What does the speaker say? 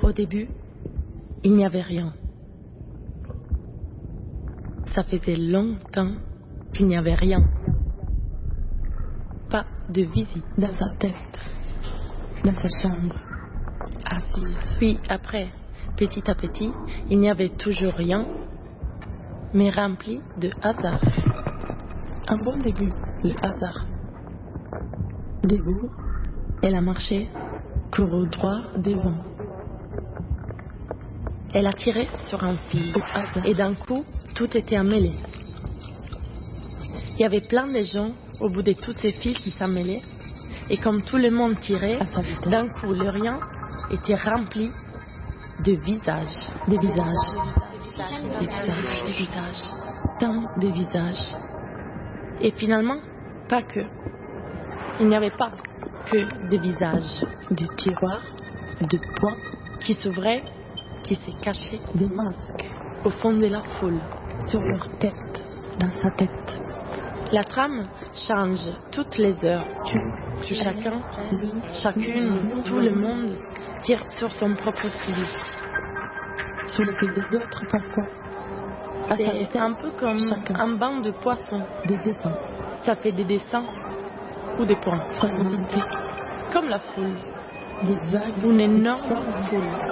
Au début, il n'y avait rien. Ça faisait longtemps qu'il n'y avait rien. Pas de visite dans sa tête, dans sa chambre, assise. Puis après, petit à petit, il n'y avait toujours rien, mais rempli de hasard. Un bon début, le hasard. Debout, elle a marché, couru droit devant. Elle a tiré sur un fil, et d'un coup, tout était emmêlé. Il y avait plein de gens au bout de tous ces fils qui s'emmêlaient, et comme tout le monde tirait, d'un coup, le rien était rempli de visages, des visages, des visages, des visages, tant de visages. Et finalement, pas que. Il n'y avait pas que des visages, des tiroirs, de poids qui s'ouvraient, qui se cachaient, des masques au fond de la foule, sur leur tête, dans sa tête. La trame change toutes les heures. Chacun, chacune, tout le monde tire sur son propre fil. Sur le fil des autres parfois. C'est un peu comme chacun. Un banc de poissons. Des dessins. Ça fait des dessins ou des points. Comme la foule. Des vagues. Une énorme foule.